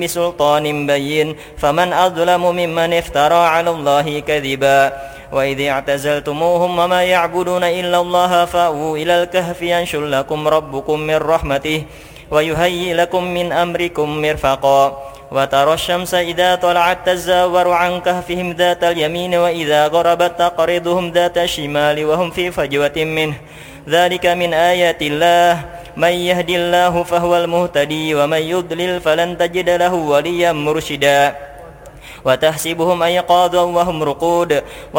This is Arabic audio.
بسلطان بين فمن أظلم ممن افترى على الله كذبا وإذ اعتزلتموهم وما يعبدون إلا الله فأووا إلى الكهف ينشر لكم ربكم من رحمته ويهيئ لكم من أمركم مرفقا وترى الشمس إذا طلعت تزاور عن كهفهم ذات اليمين وإذا غربت تقرضهم ذات الشمال وهم في فجوة منه ذلك من آيات الله من يهد الله فهو المهتدي ومن يضلل فلن تجد له وليا مرشدا وتحسبهم أيقاظا وهم رقود